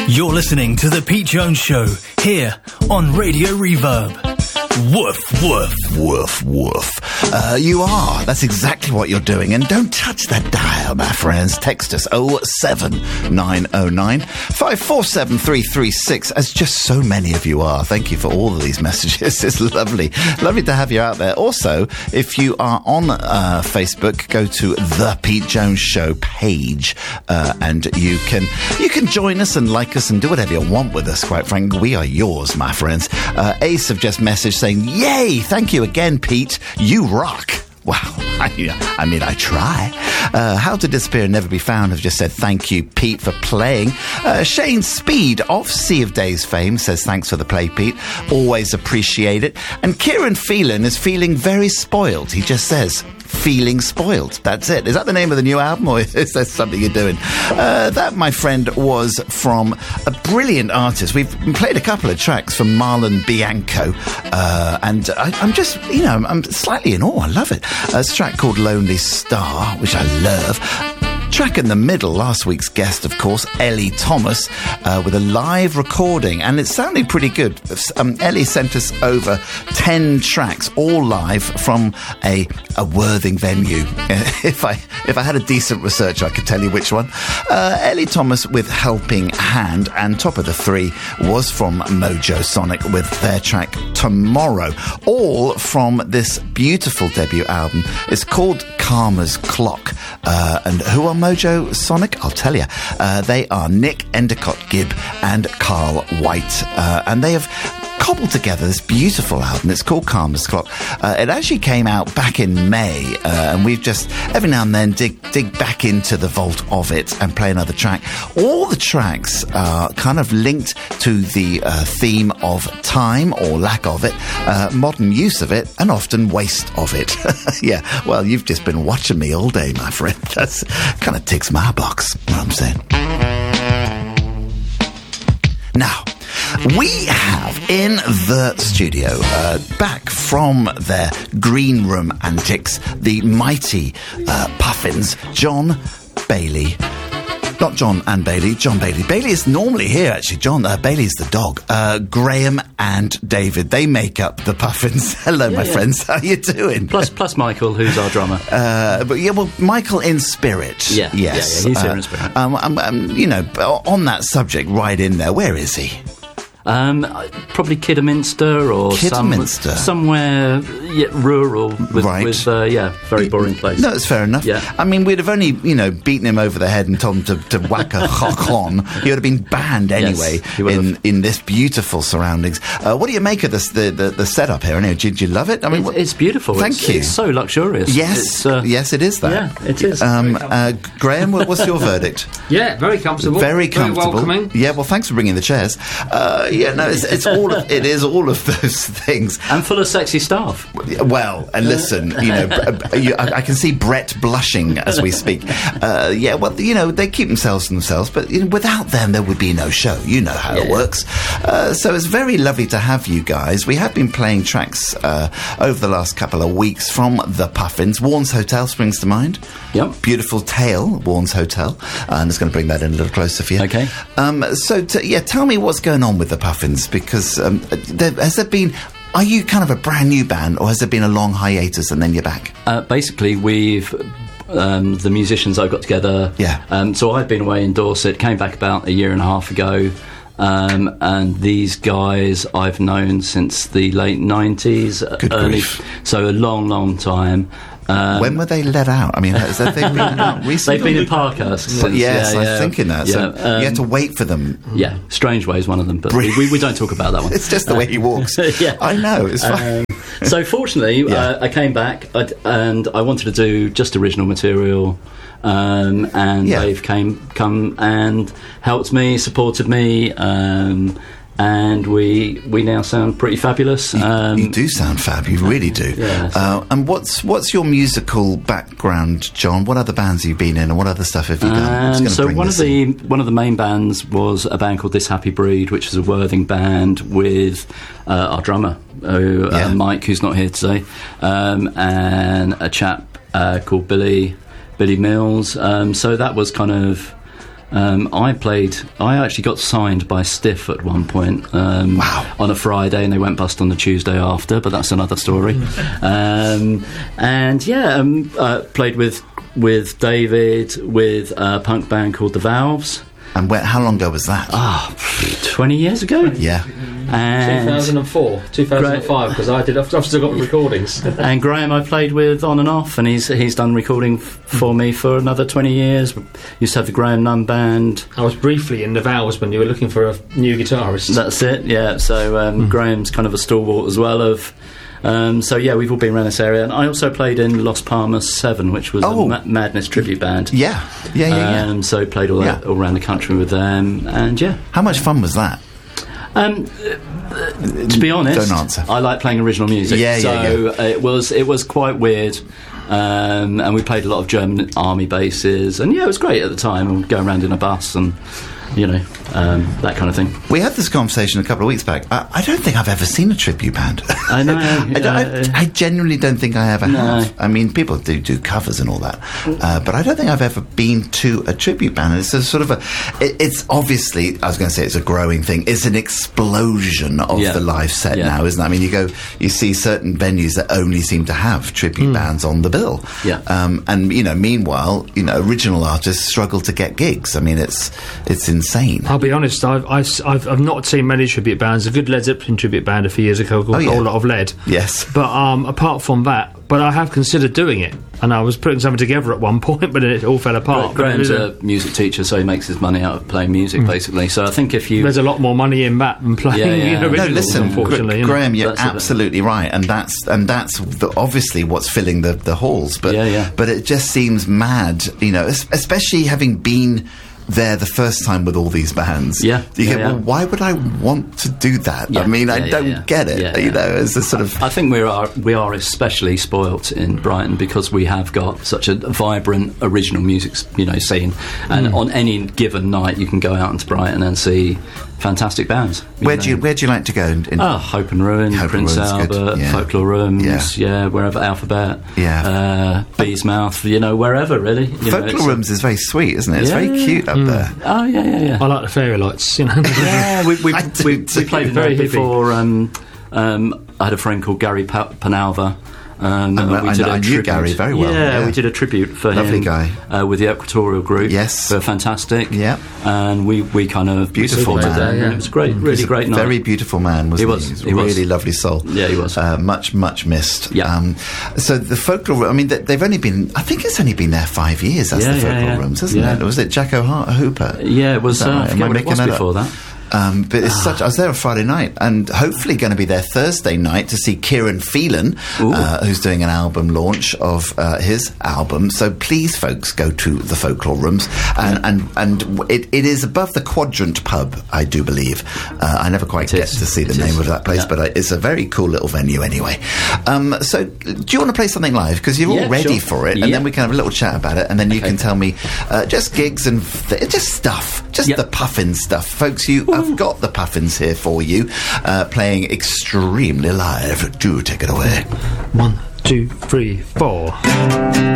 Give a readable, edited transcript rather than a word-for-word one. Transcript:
You're listening to The Pete Jones Show, here on Radio Reverb. Woof, woof. Woof, woof. You are. That's exactly what you're doing. And don't touch that dial, my friends. Text us 07909 547 336, as just so many of you are. Thank you for all of these messages. It's lovely. Lovely to have you out there. Also, if you are on Facebook, go to The Pete Jones Show page, and you can join us and like us and do whatever you want with us, quite frankly. We are yours, my friends. Ace have just messaged saying, yay, thank you again, Pete. You rock. Wow. I mean, I try. How to Disappear and Never Be Found have just said, thank you, Pete, for playing. Shane Speed of Sea of Days fame says, thanks for the play, Pete. Always appreciate it. And Kieran Phelan is feeling very spoiled. He just says, feeling spoiled. That's it. Is that the name of the new album, or is that something you're doing? That, my friend, was from a brilliant artist. We've played a couple of tracks from Marlon Bianco, and I'm just, I'm slightly in awe. I love it. It's a track called Lonely Star, which I love. Track in the middle, last week's guest, of course, Ellie Thomas, with a live recording, and it sounded pretty good. Ellie sent us over 10 tracks, all live from a Worthing venue. If I had a decent researcher, I could tell you which one. Ellie Thomas with Helping Hand, and top of the three was from Mojo Sonic with their track Tomorrow, all from this beautiful debut album. It's called Karma's Clock. And who are Mojo Sonic? I'll tell you. They are Nick Endicott-Gibb and Carl White. And they have cobbled together this beautiful album. It's called Karma's Clock. It actually came out back in May, and we've just every now and then dig back into the vault of it and play another track. All the tracks are kind of linked to the theme of time or lack of it, modern use of it, and often waste of it. Yeah, well, you've just been watching me all day, my friend. That's kind of ticks my box, what I'm saying. Now, we have in the studio, back from their green room antics, the mighty Puffins, John Bailey. Not John and Bailey, John Bailey. Bailey is normally here, actually. John, Bailey's the dog. Graham and David, they make up the Puffins. Hello, my friends. How you doing? Plus Michael, who's our drummer. Michael in spirit. Yeah, yes. Yeah, he's here in spirit. On that subject, right in there, where is he? Probably Kidderminster or somewhere rural with very boring place. No, it's fair enough. Yeah. I mean, we'd have only beaten him over the head and told him to whack a hock on. He would have been banned anyway in this beautiful surroundings. What do you make of this the setup here? Anyway, did you love it? I mean, it's beautiful. Thank you. It's so luxurious. Yes, yes, it is that. Yeah, it is. Graham, what's your verdict? Yeah, very comfortable. Very comfortable. Very welcoming. Yeah, well, thanks for bringing the chairs. It is all of those things, and full of sexy staff. Well, and listen, I can see Brett blushing as we speak. They keep themselves to themselves, but without them, there would be no show. You know how it works. So it's very lovely to have you guys. We have been playing tracks over the last couple of weeks from the Puffins. Warren's Hotel springs to mind. Yep. Beautiful tale, Warren's Hotel. I'm just going to bring that in a little closer for you. Okay. Tell me what's going on with the Puffins, because are you kind of a brand new band, or has there been a long hiatus and then you're back? Basically, we've the musicians I've got together. Yeah. So I've been away in Dorset, came back about a year and a half ago, and these guys I've known since the late 90s. Good grief. So a long time. When were they let out? I mean, have they been out recently? They've been in Parkhurst since. Yes, I was thinking that. So you had to wait for them. Yeah, Strangeway is one of them, but we don't talk about that one. It's just the way he walks. Yeah. I know, it's fine. So fortunately, I came back and I wanted to do just original material, and they've come and helped me, supported me, and we now sound pretty fabulous. You do sound fab, you really do. Yeah, and what's your musical background, John? What other bands have you been in, and what other stuff have you done? So one of the main bands was a band called This Happy Breed, which is a Worthing band with our drummer, Mike, who's not here today, and a chap called Billy Mills. So that was kind of I actually got signed by Stiff at one point on a Friday, and they went bust on the Tuesday after, but that's another story. Played with David, with a punk band called The Valves. And how long ago was that? 20 years ago. Yeah. And 2005, because I've still got recordings. And Graham I played with on and off, and he's done recording for me for another 20 years. Used to have the Graham Nunn Band. I was briefly in the Valves when you were looking for a new guitarist. That's it, yeah. So Graham's kind of a stalwart as well of... we've all been around this area, and I also played in Los Palmas 7, which was a Madness tribute band. Yeah. So played all around the country with them, and How much fun was that? To be honest, don't answer. I like playing original music. It was quite weird. And we played a lot of German army bases, and it was great at the time. And going around in a bus and that kind of thing. We had this conversation a couple of weeks back. I don't think I've ever seen a tribute band. I know. I genuinely don't think I ever have. I mean, people do covers and all that, but I don't think I've ever been to a tribute band. It's a sort of it's obviously, I was going to say it's a growing thing. It's an explosion of the live set now, isn't it? I mean, you see certain venues that only seem to have tribute bands on the bill. Yeah. And meanwhile, original artists struggle to get gigs. I mean, it's insane. I'll be honest, I've not seen many tribute bands. A good Led Zeppelin tribute band a few years ago called A Whole Lot of Lead. Yes. But apart from that, I have considered doing it, and I was putting something together at one point, but it all fell apart. Graham's a music teacher, so he makes his money out of playing music, basically. So I think there's a lot more money in that than playing originals. No, listen, unfortunately, Graham, you're absolutely right, and that's obviously what's filling the halls. But but it just seems mad, especially having been there the first time with all these bands. Well, why would I want to do that? I mean, I don't get it. It's a sort of... I think we are especially spoilt in Brighton because we have got such a vibrant original music, scene, and on any given night you can go out into Brighton and see fantastic bands. Where do you like to go? Hope and Ruin, Prince Albert, Folklore Rooms, wherever, Alphabet, Bees Mouth, wherever really. Folklore Rooms is very sweet, isn't it? It's very cute up there. Oh yeah. I like the fairy lights. Yeah, we played very before. I had a friend called Gary Penalva. I knew Gary very well. Yeah, we did a tribute for Lovely him. Guy. With the Equatorial Group. Yes. They're fantastic. Yeah. And we kind of... Beautiful man. There, and it was great, really great night. Very beautiful man, wasn't he? He was. Really lovely soul. Yeah, he was. Much missed. Yeah. So the Folklore... I mean, they've only been... I think it's only been there 5 years, the Folklore Rooms, hasn't it? Was it Jack Hooper? Yeah, it was. I forget what it was before that. But it's I was there on Friday night, and hopefully going to be there Thursday night to see Kieran Phelan, who's doing an album launch of his album. So please, folks, go to the Folklore Rooms, and it is above the Quadrant Pub, I do believe. I never quite get to see the name of that place, but it's a very cool little venue anyway. So do you want to play something live? Because you're all ready for it, and then we can have a little chat about it, and then you can tell me just gigs and just stuff, just the Puffin stuff, folks. I've got the Puffins here for you, playing extremely live. Do take it away. 1, 2, 3, 4.